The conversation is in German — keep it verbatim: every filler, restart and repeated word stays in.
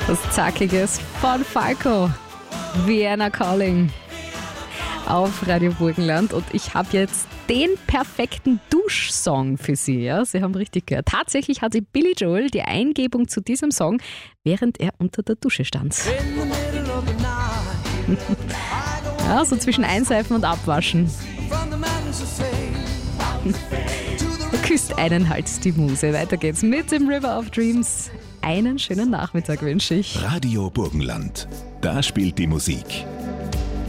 Was Zackiges von Falco. Vienna Calling auf Radio Burgenland. Und ich habe jetzt den perfekten Duschsong für Sie. Ja? Sie haben richtig gehört. Tatsächlich hatte Billy Joel die Eingebung zu diesem Song, während er unter der Dusche stand. Ja, so zwischen Einseifen und Abwaschen. Da küsst einen halt die Muse. Weiter geht's mit dem River of Dreams. Einen schönen Nachmittag wünsche ich. Radio Burgenland. Da spielt die Musik.